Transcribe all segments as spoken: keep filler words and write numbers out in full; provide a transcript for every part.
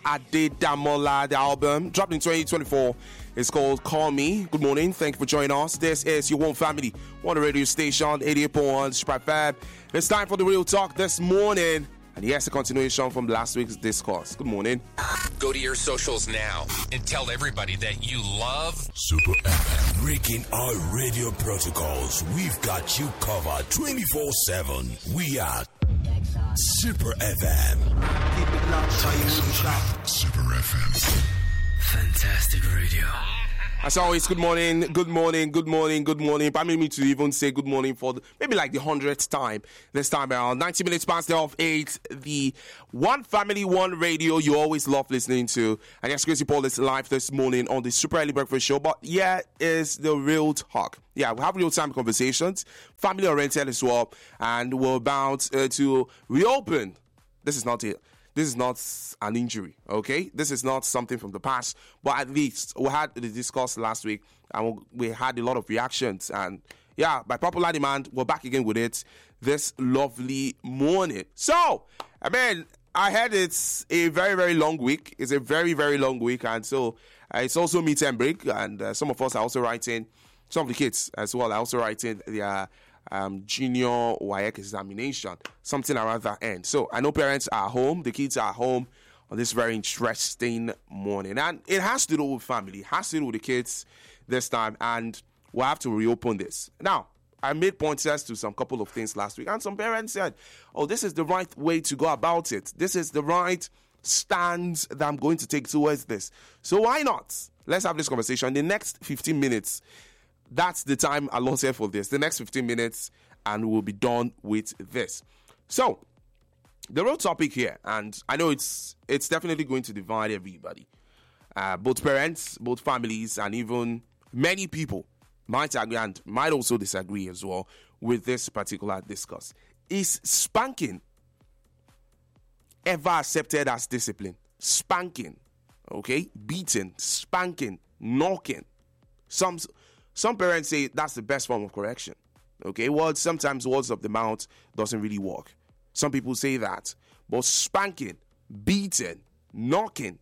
Adedamola. The album dropped in twenty twenty-four. It's called Call Me. Good morning. Thank you for joining us. This is your One Family, one radio station, eighty-eight point one Super Fab. It's time for the real talk this morning. And here's a continuation from last week's discourse. Good morning. Go to your socials now and tell everybody that you love Super F M. Breaking our radio protocols. We've got you covered twenty-four seven. We are Super F M. Keep it locked. Super F M. fantastic radio. As always, good morning, good morning, good morning, good morning. Permit me to even say good morning for the, maybe like the hundredth time. This time around, ninety minutes past the half eight, the One Family, One Radio you always love listening to. And yes, Gracie Paul is live this morning on the Super Early Breakfast Show. But yeah, is the real talk. Yeah, we have real-time conversations, family-oriented as well. And we're about uh, to reopen. This is not it. This is not an injury, okay? This is not something from the past. But at least we had the discourse last week and we had a lot of reactions. And yeah, by popular demand, we're back again with it this lovely morning. So, I mean, I heard it's a very, very long week. It's a very, very long week. And so uh, it's also meet and break. And uh, some of us are also writing, some of the kids as well are also writing their Um, junior W A E C examination, something around that end. So I know parents are home, the kids are home on this very interesting morning, and it has to do with family, it has to do with the kids this time, and we'll have to reopen this. Now, I made pointers to some couple of things last week, and some parents said, oh, this is the right way to go about it. This is the right stance that I'm going to take towards this. So why not? Let's have this conversation in the next fifteen minutes. That's the time allotted for this. The next fifteen minutes, and we'll be done with this. So, the real topic here, and I know it's it's definitely going to divide everybody. Uh, both parents, both families, and even many people might agree and might also disagree as well with this particular discourse. Is spanking ever accepted as discipline? Spanking, okay? Beating, spanking, knocking. Some... Some parents say that's the best form of correction. Okay, well, sometimes words of the mouth doesn't really work. Some people say that. But spanking, beating, knocking,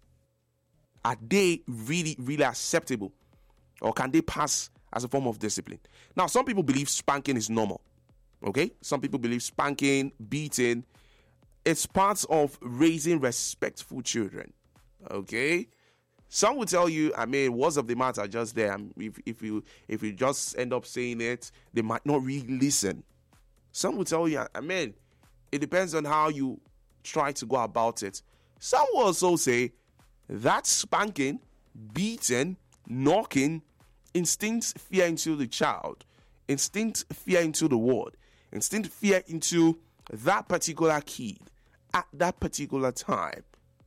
are they really, really acceptable? Or can they pass as a form of discipline? Now, some people believe spanking is normal. Okay, some people believe spanking, beating, it's part of raising respectful children. Okay. Some will tell you, I mean, words of the mouth are just there. If, if you if you just end up saying it, they might not really listen. Some will tell you, I mean, it depends on how you try to go about it. Some will also say that spanking, beating, knocking instinct fear into the child, instinct fear into the word, instinct fear into that particular kid at that particular time.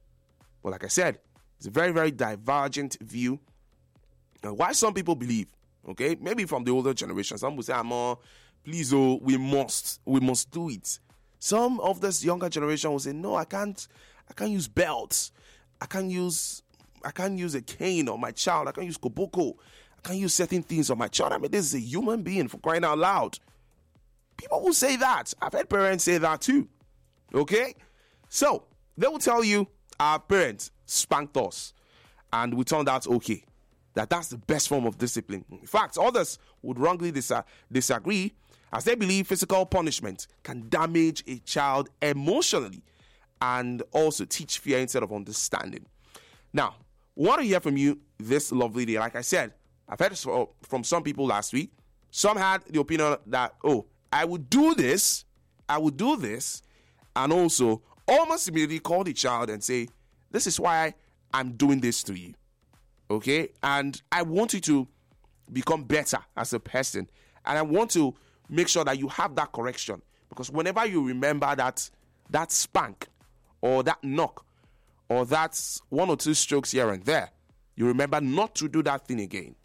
But like I said, it's a very, very divergent view. And why some people believe, okay, maybe from the older generation, some will say, "Amo, please, oh, we must, we must do it." Some of this younger generation will say, "No, I can't, I can't use belts. I can't use, I can't use a cane on my child. I can't use koboko. I can't use certain things on my child. I mean, this is a human being, for crying out loud." People will say that. I've heard parents say that too. Okay, so they will tell you, our parents spanked us and we turned out okay, that that's the best form of discipline. In fact, others would wrongly dis- disagree as they believe physical punishment can damage a child emotionally and also teach fear instead of understanding. Now, we want to hear from you this lovely day. Like I said, I've heard this from some people last week. Some had the opinion that, oh, I would do this, I would do this, and also almost immediately call the child and say, this is why I'm doing this to you, okay? And I want you to become better as a person. And I want to make sure that you have that correction. Because whenever you remember that that spank or that knock or that one or two strokes here and there, you remember not to do that thing again.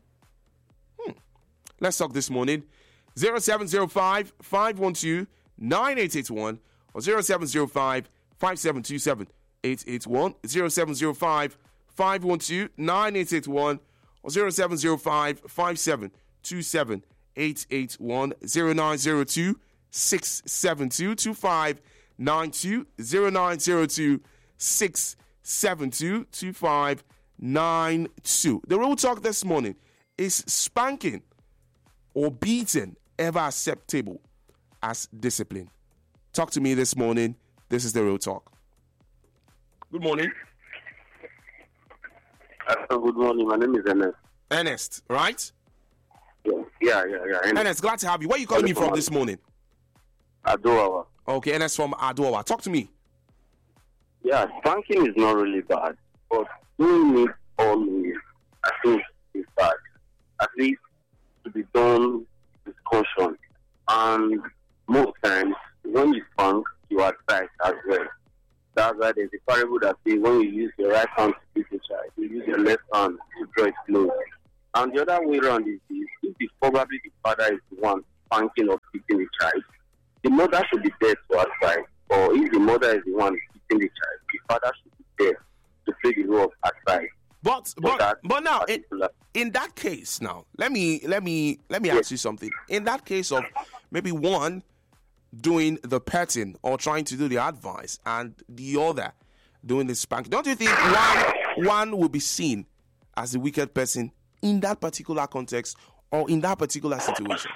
Hmm. Let's talk this morning. zero seven zero five, five one two, nine eight eight one or zero seven zero five, five seven two seven, eight eight one, zero seven zero five, five one two, nine eight eight one or zero seven zero five, five seven two seven, eight eight one, zero nine zero two, six seven two, two five nine two, zero nine zero two, six seven two two five nine two. The real talk this morning is spanking or beating ever acceptable as discipline? Talk to me this morning. This is the real talk. Good morning. Uh, good morning. My name is Ernest. Ernest, right? Yeah, yeah, yeah. yeah. Ernest. Ernest, glad to have you. Where are you calling me from this morning? Adoawa. Okay, Ernest from Adoawa. Talk to me. Yeah, spanking is not really bad, but doing it always, I think, is bad. At least to be done with caution. And most times, when you spank, you advise as well. That's why there's a parable that says when you use your right hand to beat a child, you use your left hand to draw it close. And the other way around is this: if the, probably the father is the one spanking or beating the child, the mother should be there to advise. Or if the mother is the one beating the child, the father should be there to play the role of advice. But but but now in, in that case, now let me let me let me ask yes. you something. In that case of maybe one doing the petting or trying to do the advice and the other doing the spanking, don't you think one one will be seen as a wicked person in that particular context or in that particular situation?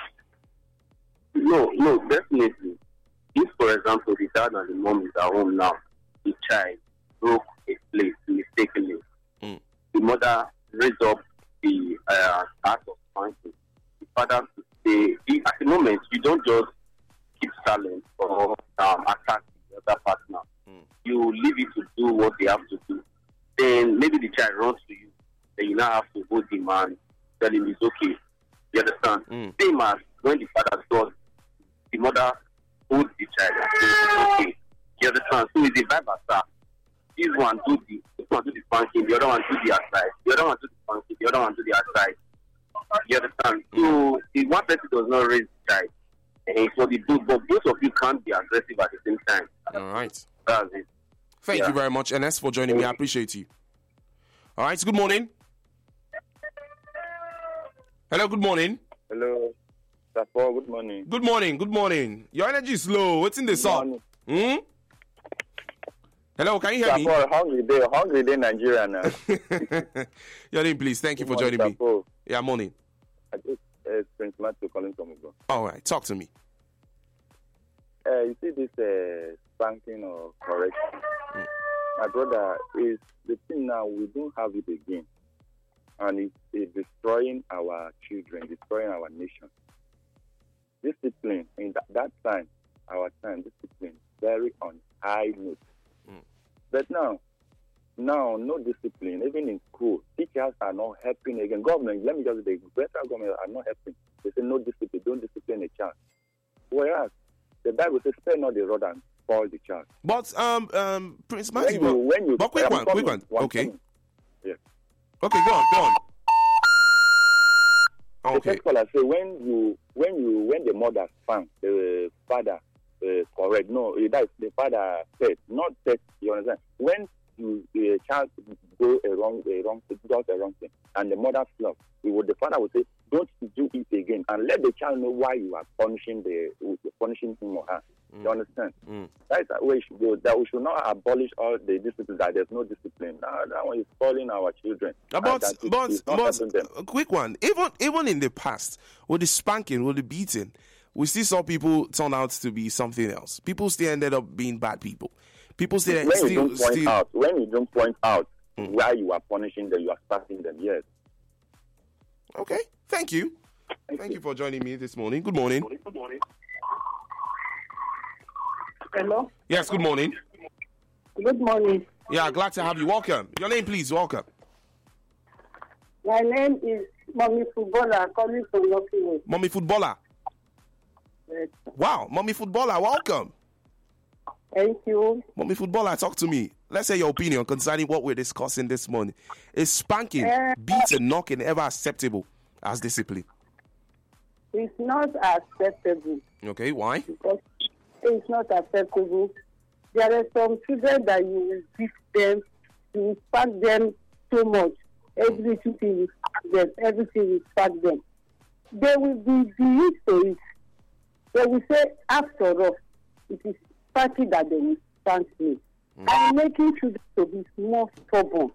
No, no, definitely. If, for example, the dad and the mom is at home now, the child broke a plate mistakenly, mm. the mother raised up the uh, start of spanking. The father say, at the moment, you don't just keep silent or um, attack the other partner. Mm. You leave it to do what they have to do. Then maybe the child runs to you. Then you now have to hold him and tell him it's okay. You understand? Mm. Same as when the father does, the mother holds the child and says it's okay. You understand? So it's a vice versa. This one do the this one do the spanking, the other one do the outside. The other one do the spanking, the other one do the outside. You understand? Mm. So if one person does not raise the child, and so the both, but both of you can't be aggressive at the same time. All right. That's it. Thank yeah. you very much, Ernest, for joining me. I appreciate you. All right. Good morning. Hello. Good morning. Hello. Sapo, good morning. Good morning. Good morning. Your energy is low. What's in this up? Hmm? Hello. Can you hear Sapo, me? Hungry day. Hungry day, Nigeria now. Your name, please. Thank you good for morning, joining Sapo. me. Yeah, morning. I just, uh, Prince Matthew calling from Ugo. All right. Talk to me. Uh, you see this uh, spanking or correction? Mm. My brother, is the thing now, we don't have it again. And it's, it's destroying our children, destroying our nation. Discipline, in that, that time, our time, discipline, very on high note. Mm. But now, now, no discipline, even in school, teachers are not helping again. Government, let me just say, the federal government are not helping. They say no discipline, don't discipline a child. Whereas, the Bible says, spare not the rod and spoil the child. But, um, um, Prince Matthew, when you, when you, but quick one, quick one, one okay. Coming. Yes. Okay, go on, go on. Okay. The first I say when you when you when the mother spank, the father uh, correct. No, that is the father said, not that. You understand? When you the child go a wrong a wrong does a wrong thing, and the mother flop, would the father would say, don't do it again, and let the child know why you are punishing the punishing him or her. Mm. You understand? Mm. That is the way it should go. That we should not abolish all the discipline. That there's no discipline. Now that one is spoiling our children. But but but a quick one. Even even in the past, with the spanking, with the beating, we still saw people turn out to be something else. People still ended up being bad people. People still when still, you don't point still... out when you don't point out mm. where you are punishing them, you are spanking them. Yes. Okay. Thank you. Thank, Thank you. you for joining me this morning. Good morning. Good morning. Hello? Yes, good morning. Good morning. Yeah, glad to have you. Welcome. Your name, please. Welcome. My name is Mommy Footballer, calling from Nottingham. Mommy Footballer. Yes. Wow, Mommy Footballer, welcome. Thank you. Mommy Footballer, talk to me. Let's say your opinion concerning what we're discussing this morning. Is spanking, uh, beating, knocking ever acceptable as discipline? It's not acceptable. Okay, why? Because it's not acceptable. There are some children that you will beat them, you will spank them so much. Everything will spank them, everything will spank them. They will be, be used to it. They will say, after all, it is spanking that they will spank me. mm. and making children to be more stubborn.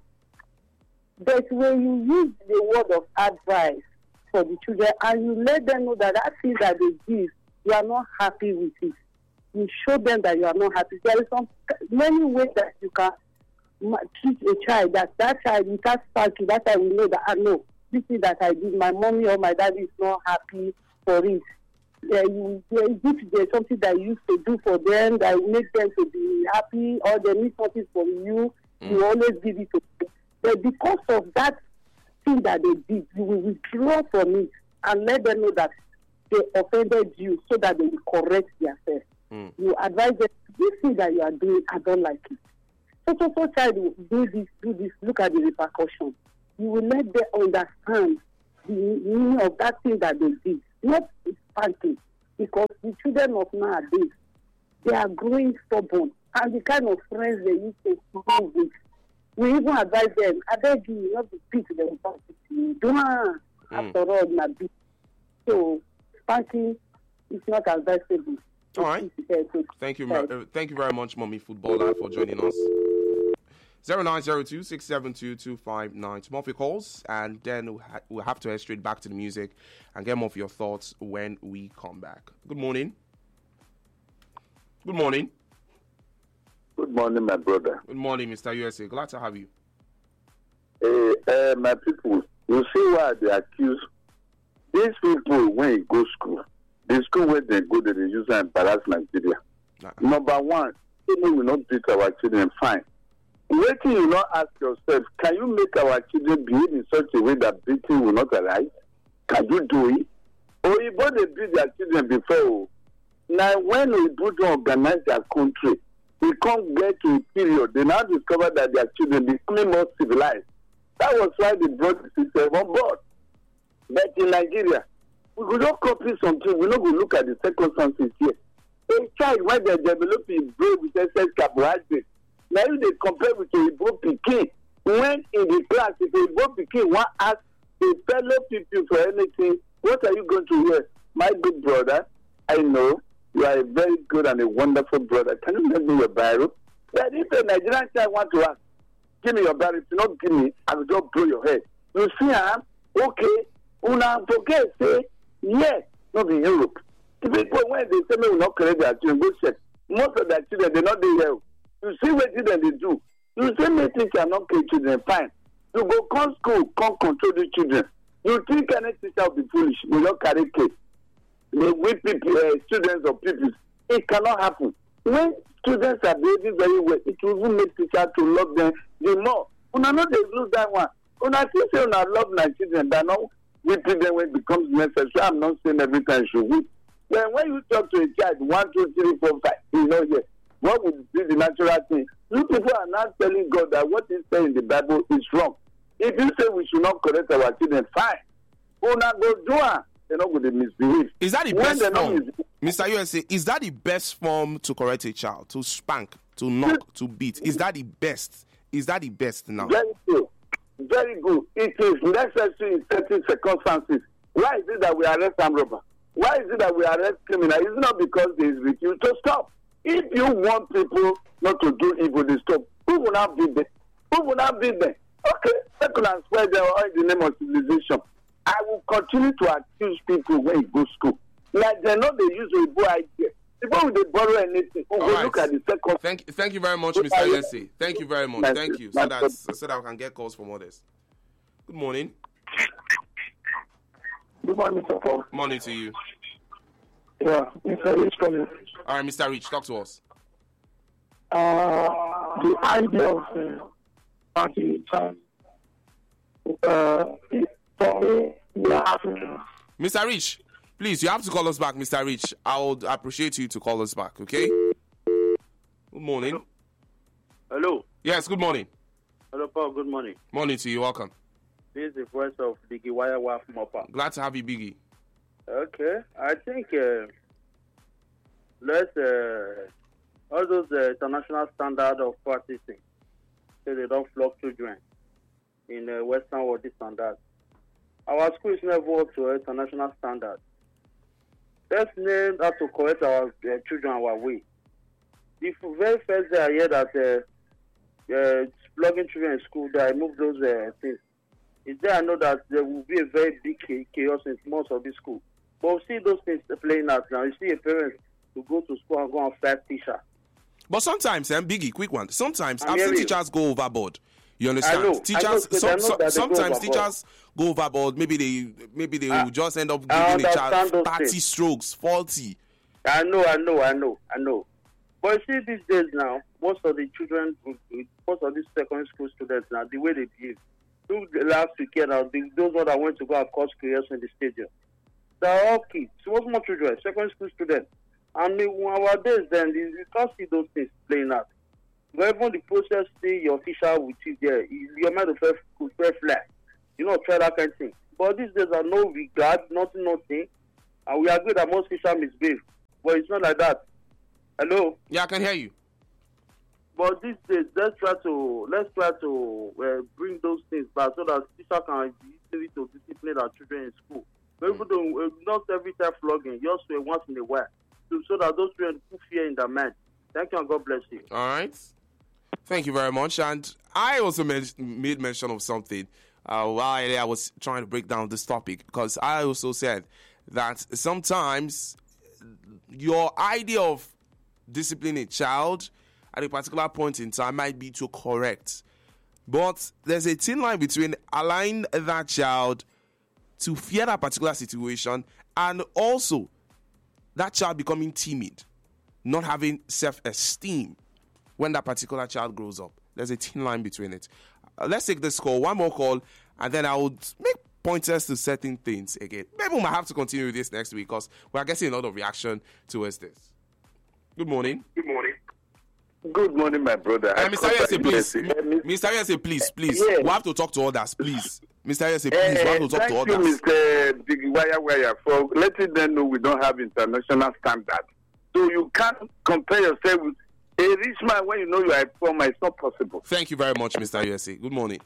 But when you use the word of advice for the children and you let them know that that thing that they give, you are not happy with it. You show them that you are not happy. There is some many ways that you can treat a child that that child without spanking, that child will know that I know this is that I did. My mommy or my daddy is not happy for it. Yeah, you, if there's something that you used to do for them that will make them to be happy, or they need something from you, mm. you always give it to them. But because of that thing that they did, you will withdraw from it and let them know that they offended you so that they will correct themselves. Mm. You advise them, this thing that you are doing, I don't like it. So, so, so child will do this, do this, look at the repercussions. You will let them understand the meaning of that thing that they did. Not spanking, because the children of nowadays, they are growing stubborn, and the kind of friends they used to move with. We even advise them, I beg you not to speak to them about it. Don't mm. after all, not be. So, spanking is not advisable. All right. Thank you, uh, thank you very much, Mommy Footballer, for joining us. zero nine zero two, six seven two, two five nine. Some of your calls, and then we'll, ha- we'll have to head straight back to the music and get more of your thoughts when we come back. Good morning. Good morning. Good morning, my brother. Good morning, Mister U S A. Glad to have you. Uh, uh, my people, you see why they accuse these people when you go school. The school where they go, they use and embarrass Nigeria. Uh-huh. Number one, people will not beat our children, fine. Waiting, you not ask yourself, can you make our children behave in such a way that beating will not arise? Can you do it? Or if they beat their children before, now when we don't organize their country, we can't get to a period, they now discover that their children becoming more civilized. That was why they brought the system on board. But in Nigeria, we could not copy something, we're not going to look at the circumstances here. A child, when they're developing brain with excess carbohydrates, now if they compare with a Igbo Pikin, when in the class, if a Igbo Pikin want to ask a fellow people for anything, what are you going to hear? My good brother, I know you are a very good and a wonderful brother. Can you lend me your Bible? But if a Nigerian child want to ask, give me your Bible. If you not give me, I will just blow your head. You see, huh? Okay, una forget, say, yes, not in Europe. The people, when they say, we will not correct their children, go check. Most of their children, they're not there. You see what children they do. You say me teacher not care children, fine. You go come school, come control the children. You think any teacher will be foolish, will not carry case. They whip people, uh, students or people. It cannot happen. When students are behaving very well, it will even make teachers to love them the more. Una not they lose that one. Una still say una love my children, but now whipping them when it becomes necessary. I'm not saying every time you should whip. Then when you talk to a child, one, two, three, four, five, you know, yes. What would be the natural thing? You people are not telling God that what is said in the Bible is wrong. If you say we should not correct our children, fine. Una go do it. They're not going to misbehave. Is that the when best form, mis- Mister U S A? Is that the best form to correct a child? To spank, to knock, to beat? Is that the best? Is that the best now? Very good. Very good. It is necessary in certain circumstances. Why is it that we arrest armed robber? Why is it that we arrest criminals? It's not because they refuse to stop. If you want people not to do evil, they stop. Who will not beat them? Who will not beat them? Okay, they could have spread them all in the name of civilization. I will continue to accuse people when you go to school. Like they know they use a boy idea. People they borrow anything. Oh, right. Look at the second. Thank, thank you very much, Mister U S A. Thank you very much. Thank you. So that so that I can get calls from others. Good morning. Good morning, Mister Paul. Morning to you. Yeah, Mister Rich calling. All right, Mister Rich, talk to us. Uh, the idea of uh, party time. Uh, for me, we are Africans. Mister Rich, please, you have to call us back, Mister Rich. I would appreciate you to call us back, okay? Good morning. Hello. Hello. Yes, good morning. Hello, Paul. Good morning. Morning to you. Welcome. This is the voice of Biggie Wire Waf Mopa. Glad to have you, Biggie. Okay. I think uh, let's uh, all those uh, international standard of practicing, so they don't flog children in uh, Western world, this and that. Our school is never up to international standard. Let's learn how to correct our uh, children our way. the very first day I hear that uh, uh, flogging children in school, that I remove those uh, things, is there I know that there will be a very big chaos in most of the school. But we see those things playing out now. You see a parent who go to school and go and fight teacher. But sometimes, and Biggie, quick one. Sometimes I'm I've seen hearing teachers go overboard. You understand? I know, teachers, I know, because some, I know some, that they sometimes go overboard. teachers go overboard. Maybe they, maybe they I- will just end up I giving a child understand those thirty things. strokes, forty. I know, I know, I know, I know. But you see, these days now, most of the children, most of these secondary school students now, the way they behave. Look, the last weekend, now, the, those ones that went to go and cause chaos in the stadium, they're all kids, small, small children, secondary school students. And in nowadays, then you you can't see those things playing out. But even the process, say your official with you there, you- your mind will fair, fair fly. You know, try that kind of thing. But these days are no regard, nothing, nothing. And we agree that most teachers misbehave. But it's not like that. Hello? Yeah, I can hear you. But these days, let's try to let's try to uh, bring those things back so that teachers can easily to discipline our children in school. But even though uh, not every time flogging, just uh, once in a while, so, so that those children put fear in their mind. Thank you and God bless you. All right. Thank you very much. And I also men- made mention of something uh, while I was trying to break down this topic, because I also said that sometimes your idea of disciplining a child at a particular point in time might be too correct. But there's a thin line between allowing that child to fear that particular situation and also that child becoming timid, not having self-esteem when that particular child grows up. There's a thin line between it. Uh, let's take this call, one more call, and then I would make pointers to certain things again. Maybe we might have to continue with this next week because we're getting a lot of reaction towards this. Good morning. Good morning. Good morning, my brother. Uh, Mister Yese, please. Mister Yese, please, please. Yes. We have to talk to others, please. Mister Yese, please. We have to talk thank to you, others. Mister Big Wire Wire, for letting them know we don't have international standards. So you can't compare yourself with a rich man when you know you are a poor man. It's not possible. Thank you very much, Mister Yese. Good morning.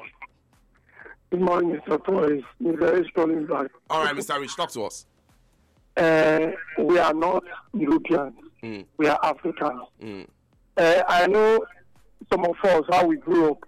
Good morning, Mister Torres. Mister Rich calling back. All right, Mister Rich, talk to us. Uh, we are not Europeans. Mm. We are Africans. Mm. Uh, I know some of us, how we grew up.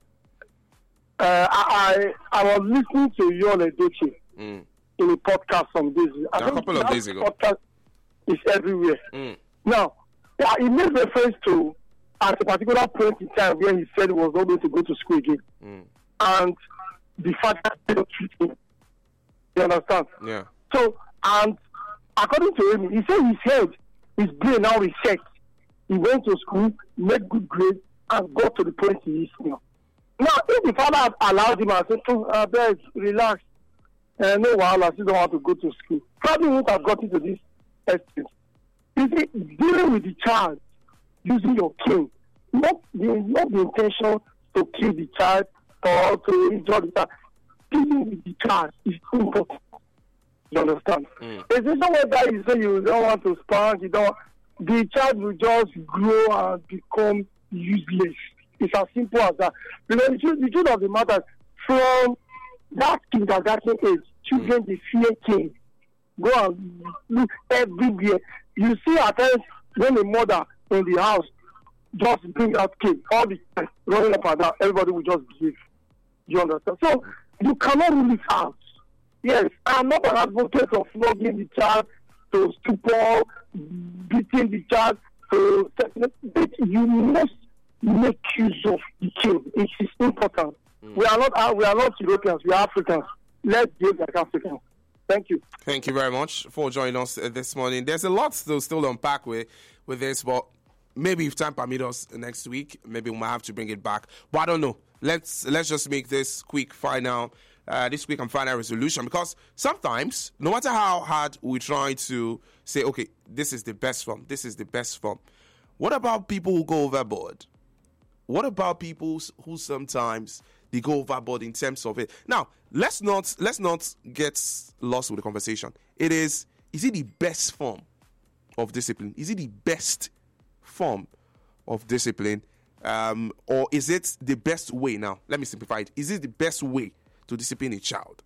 Uh, I, I I was listening to Yul Edochie Mm. in a podcast some days ago. I A think couple of that days ago. podcast is everywhere. Mm. Now, yeah, he made reference to at a particular point in time where he said he was not going to go to school again. Mm. And the father did not treat him. You understand? Yeah. So, and according to him, he said his head, his brain now reset. He went to school, made good grades, and got to the point he is now. Now, if the father had allowed him and said, oh, I beg, relax, uh, no wahala, you don't want to go to school, probably wouldn't have gotten to this extent. You see, dealing with the child using your cane, not the, not the intention to kill the child or to injure the child. Dealing with the child is too important. You understand? Mm. Is there somewhere that you say you don't want to spank, you don't, the child will just grow and become useless. It's as simple as that. Because the truth, the truth of the matter, from that kindergarten age, children mm. they fear cane. Go and look everywhere. You see at times when a mother in the house just bring out cane, all the time running up and down, everybody will just behave. You understand? So you cannot rule it out. Yes, I'm not an advocate of flogging the child to stupor, beating the child to, but you must make use of the cane. It is important. Mm. We are not we are not Europeans. We are Africans. Let's behave like Africans. Thank you. Thank you very much for joining us uh, this morning. There's a lot to still unpack with with this, but maybe if time permits us next week, maybe we might have to bring it back. But I don't know. Let's let's just make this quick final, uh, this quick and final resolution, because sometimes, no matter how hard we try to say, okay, this is the best form, this is the best form. What about people who go overboard? What about people who sometimes they go overboard in terms of it? Now, let's not let's not get lost with the conversation. It is, is it the best form of discipline? Is it the best form of discipline? Um, or is it the best way? Now, let me simplify it. Is it the best way to discipline a child?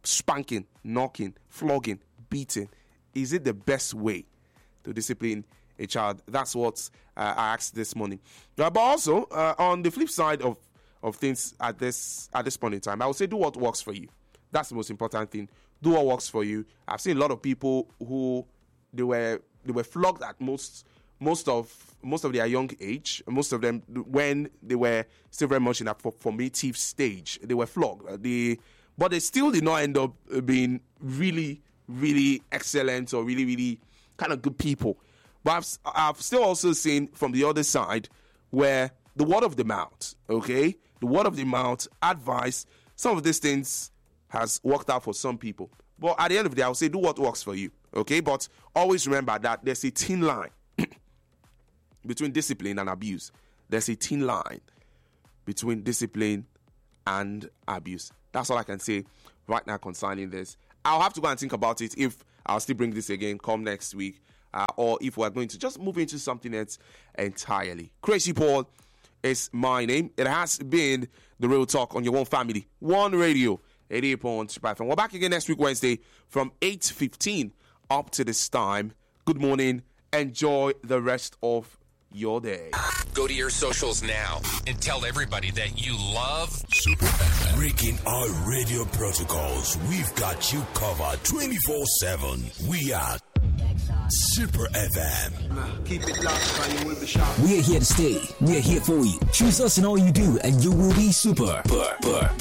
Spanking, knocking, flogging, beating. Is it the best way to discipline a child? That's what uh, I asked this morning. Uh, but also, uh, on the flip side of, of things at this at this point in time, I would say do what works for you. That's the most important thing. Do what works for you. I've seen a lot of people who they were they were flogged at most most of most of their young age. Most of them when they were still very much in that formative stage, they were flogged. They but they still did not end up being really really excellent or really really kind of good people. But I've, I've still also seen from the other side where the word of the mouth, okay, the word of the mouth, advice, some of these things has worked out for some people. But at the end of the day, I would say do what works for you, okay? But always remember that there's a thin line between discipline and abuse. There's a thin line between discipline and abuse. That's all I can say right now concerning this. I'll have to go and think about it if I'll still bring this again come next week, uh, or if we're going to just move into something else entirely. Crazy Paul is my name. It has been The Real Talk on your One Family, One Radio, eighty-eight point five. And we're back again next week, Wednesday, from eight fifteen up to this time. Good morning. Enjoy the rest of your day. Go to your socials now and tell everybody that you love Super F M. Breaking our radio protocols, we've got you covered twenty-four seven. We are Super F M. Keep it locked, and you will be sharp. We're here to stay. We're here for you. Choose us in all you do, and you will be super. Super.